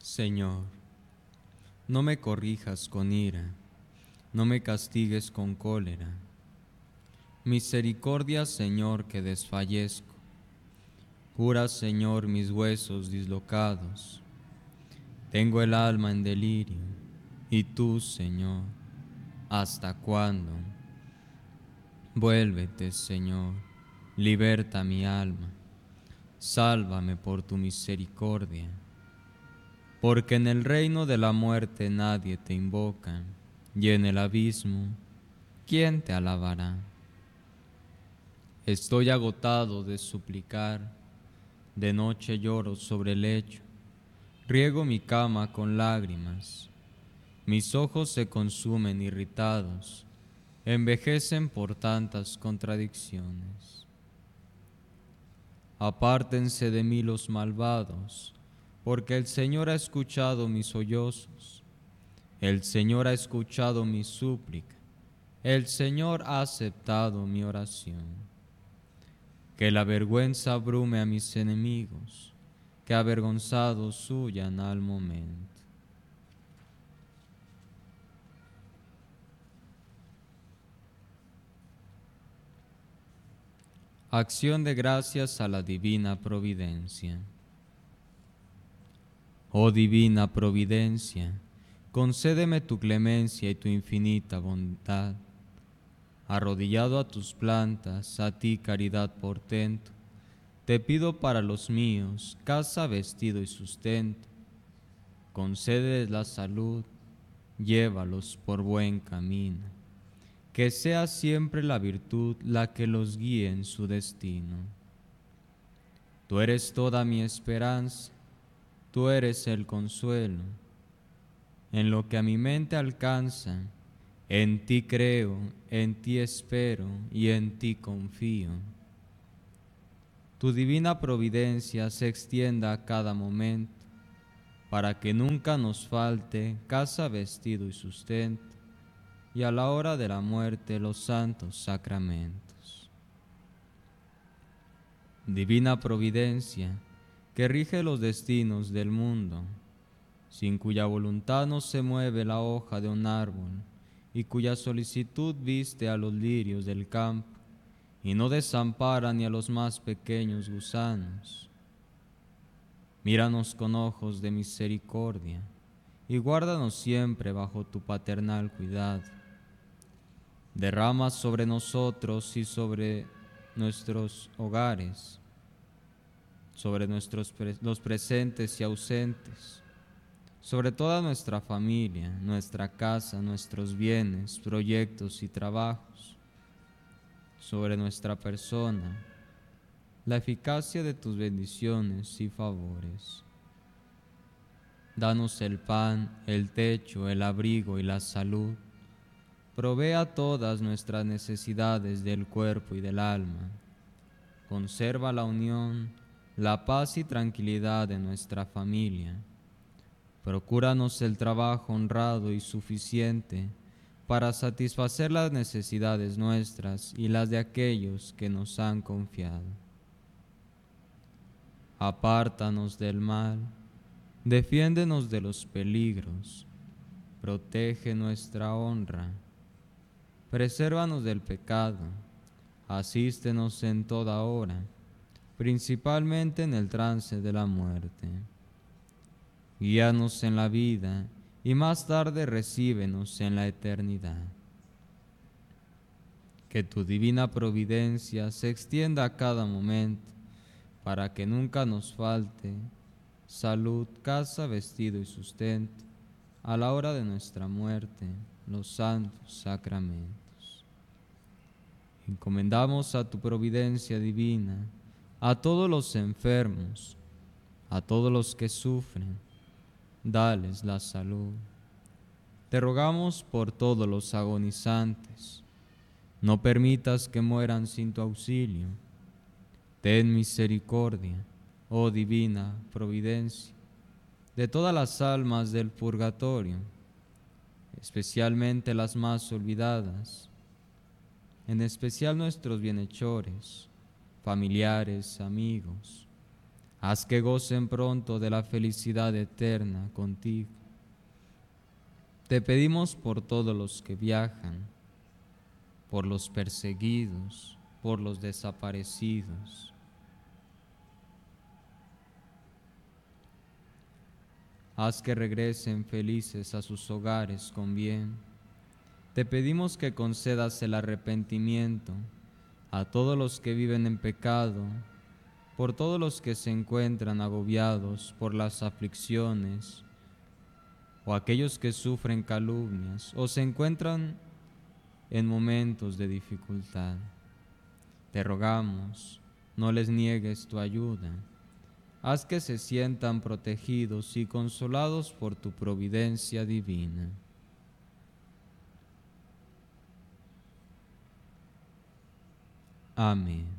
Señor, no me corrijas con ira, no me castigues con cólera. Misericordia, Señor, que desfallezco. Cura, Señor, mis huesos dislocados. Tengo el alma en delirio, y tú, Señor, ¿hasta cuándo? Vuélvete, Señor, liberta mi alma, sálvame por tu misericordia. Porque en el reino de la muerte nadie te invoca, y en el abismo, ¿quién te alabará? Estoy agotado de suplicar, de noche lloro sobre el lecho, riego mi cama con lágrimas, mis ojos se consumen irritados, envejecen por tantas contradicciones. Apártense de mí los malvados, porque el Señor ha escuchado mis sollozos, el Señor ha escuchado mi súplica, el Señor ha aceptado mi oración. Que la vergüenza abrume a mis enemigos, que avergonzados huyan al momento. Acción de gracias a la divina providencia. Oh divina providencia, concédeme tu clemencia y tu infinita bondad. Arrodillado a tus plantas, a ti caridad portento, te pido para los míos casa, vestido y sustento. Concédeles la salud, llévalos por buen camino. Que sea siempre la virtud la que los guíe en su destino. Tú eres toda mi esperanza, tú eres el consuelo. En lo que a mi mente alcanza, en ti creo, en ti espero y en ti confío. Tu divina providencia se extienda a cada momento, para que nunca nos falte casa, vestido y sustento, y a la hora de la muerte los santos sacramentos. Divina providencia, que rige los destinos del mundo, sin cuya voluntad no se mueve la hoja de un árbol, y cuya solicitud viste a los lirios del campo, y no desampara ni a los más pequeños gusanos. Míranos con ojos de misericordia, y guárdanos siempre bajo tu paternal cuidado. Derrama sobre nosotros y sobre nuestros hogares, sobre los presentes y ausentes, sobre toda nuestra familia, nuestra casa, nuestros bienes, proyectos y trabajos, sobre nuestra persona, la eficacia de tus bendiciones y favores. Danos el pan, el techo, el abrigo y la salud. Provea todas nuestras necesidades del cuerpo y del alma. Conserva la unión, la paz y tranquilidad de nuestra familia. Procúranos el trabajo honrado y suficiente para satisfacer las necesidades nuestras y las de aquellos que nos han confiado. Apártanos del mal, defiéndenos de los peligros, protege nuestra honra. Presérvanos del pecado, asístenos en toda hora, principalmente en el trance de la muerte. Guíanos en la vida y más tarde recíbenos en la eternidad. Que tu divina providencia se extienda a cada momento, para que nunca nos falte salud, casa, vestido y sustento, a la hora de nuestra muerte, los santos sacramentos. Encomendamos a tu providencia divina a todos los enfermos, a todos los que sufren, dales la salud. Te rogamos por todos los agonizantes, no permitas que mueran sin tu auxilio. Ten misericordia, oh divina providencia, de todas las almas del purgatorio, especialmente las más olvidadas, en especial nuestros bienhechores, familiares, amigos, Haz que gocen pronto de la felicidad eterna contigo. Te pedimos por todos los que viajan, por los perseguidos, por los desaparecidos. Haz que regresen felices a sus hogares con bien. Te pedimos que concedas el arrepentimiento a todos los que viven en pecado, por todos los que se encuentran agobiados por las aflicciones, o aquellos que sufren calumnias o se encuentran en momentos de dificultad. Te rogamos, no les niegues tu ayuda. Haz que se sientan protegidos y consolados por tu providencia divina. Amén.